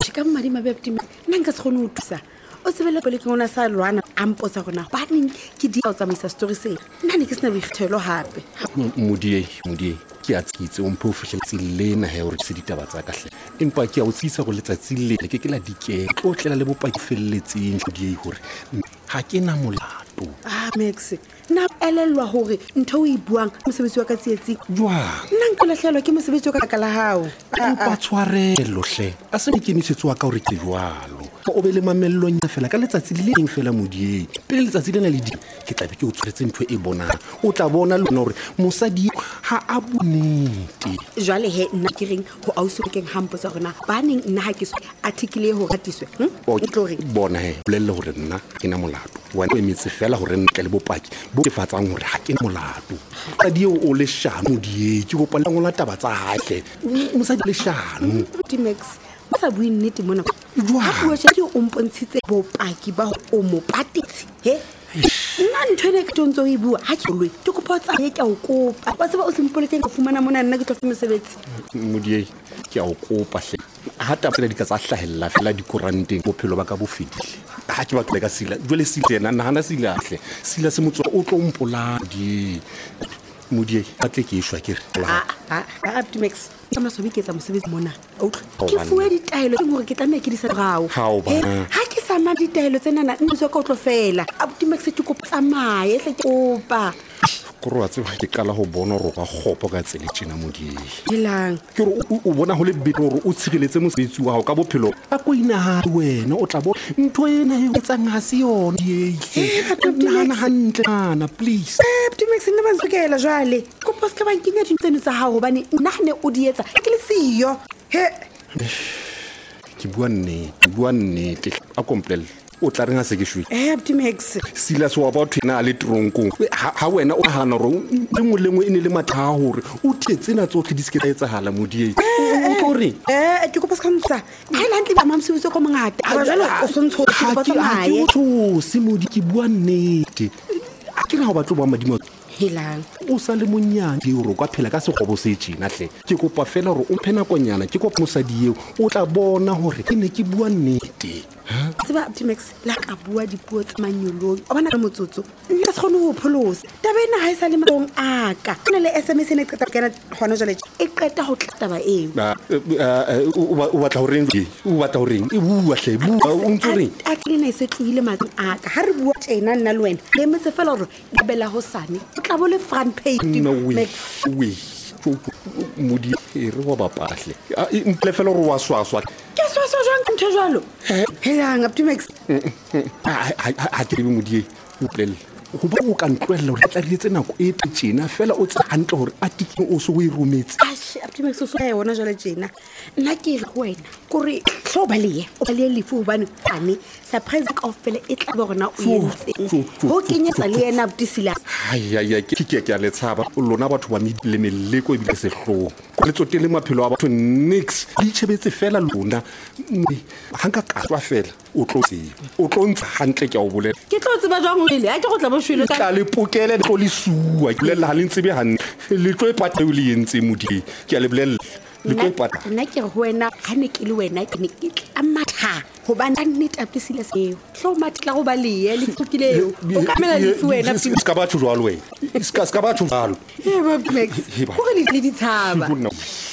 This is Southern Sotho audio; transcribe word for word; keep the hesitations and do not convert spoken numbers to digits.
ka mmadi mabepti nna nka se kgone ho thusa o sebele pele ke ngwana sa lwana a mpotsa gona ba neng ke di o tsamaisa story se nna ne ke sena boikgethelo hape modie modie ke a tsitse o mpho fihletse lena he hore se ditaba tsa kahle empa ke a o tsisa go letsatsi le ke ke la dike o tlela le bopaki felletseng modie hore ha ke na molato ah Max na elelwa hore ntho o e buang mosebetsi wa ka tsietsi jwang nna nka lahlelwa ke mosebetsi wa ka la hao empa tshwarelo hle a se ikemisetso wa ka hore ke jwalo o be le mamellong ya fela ka letsatsi le leng fela modie pele letsatsi lena le di ke tla be ke o tshwaretse ntho e bonang o tla bona le hore mosadi ha a bonete jwale he nna ke reng ho auso keng hampotsa gona ba neng nna ha ke so article e ho ratiswe o tlo re bona he bolelle hore nna ke na molato wa o emitse fela hore ntle le bopaki bo ke fatsang hore ha ke na molato a di o le shano die ke go pala ngola taba tsa hahle mosadi le shano Max sa bui nnete mona ha o tshedi o mpontshitse bopaki ba o mo patetse he nna ntho ne ke tontso e bua ha ke lwe ke kopa tsa ye ke a o kopa ba se ba o simpoletse go fumana mona nna ke tlo fumana sebetsi modie ke a o kopa hle ha ta tsela di ka tsa hlahella fela di koranteng bophelo ba ka bo fedile ha ke ba ka sila jole sile nna nna sila hle sila se motso o tlo mpola di modie a tle ke ishwa ke re ah ah Max kama so biketsa mosebetsi mona o ke fuwe ditaelo ke hore ke tla me ke di sa rao ha ke sa ma ditaelo tsena na ntse ka o tlo fela Max ke kopa tsamaye hle ke kopa go re tseba ke kala ho bona ro ka gopo ka tsele tsena modie dilang ke re o bona ho le bito hore o tshireletse mosebetsi wa hao ka bophelo a ko ina wena o tla bo ntho ena e tsang ha se yona ye nana hantle ana please Max nna ba ntsokela jwale kopa se ka ba nkenya dintseno tsa hao hobane nna ne o di etsa ke le siyo he ke bua nnete bua nnete a komplele o tla renga se ke shwe eh Max sila so about ina le tronkong ha wena o hana ro lengwe lengwe ine le matha hore o thetsena tsohle di se ke etsa hala modie o tore eh ke kopa se ka ntsa ha ile hantle ba mamsebetso ko mongata ba jalo o sontsho ke ba tsamaye o se modie ke bua nnete a ke na ho batlo ba madimo helang o sa le monyane o ka phela ka segobo se tjena hle ke kopa fela hore o phena konyana ke kopa mosadi eo o tla bona hore ke ne ke bua nnete tseba Max la ka bua dipuo tsa manyolong o bana ka motsotso nna se khone ho pholosa tabena ha isa le matong aka nna le S M S ne qeta kena hona jale e qeta ho taba eo o batla ho reng o batla ho reng e bua hle bua o ntse reng a tlile se tlohile matong aka ha re bua tjena nna le wena le metse fela hore di bela ho sane tla bo le front page Max we modie re wa bapahle mple fela hore wa swaswa ke swaswa jwang ntho jwalo helang Max ha ke re modie o plele go ba o ka ntlwella hore tla dietse nako e tjena fela o tsa hantle hore a tikeng o so o e rometse ashe Max o so ya bona jwale tjena nna ke re wena kore tlo ba le o ba le lefu hobane ane surprise ka ofela e tla ba rona o yentse ho kenyetsa le yena Sila ai ai ke ke ke a le tshaba lona batho ba midile meleko e bile se hlo le tsotele maphelo a batho nix di tshebetse fela lona hanka ka tswa fela o tlo tse o tlo ntsha hantle ke a o bolela ke tlo tseba jwang ile a ke go tla bo shwele ka le pokele le go le suwa ke le la le ntsebe hantle le tlo e patla o le yentse modie ke a le bolella le tlo e patla nna ke re ho wena ha ne ke le wena ke ne ke tla matha ho ba nna nnete Sila seo tlo matla go ba le ye le fukileo o ka mela le wena ska ba tshwalo wena ska ska ba tshwalo e ba Max go re le di tshaba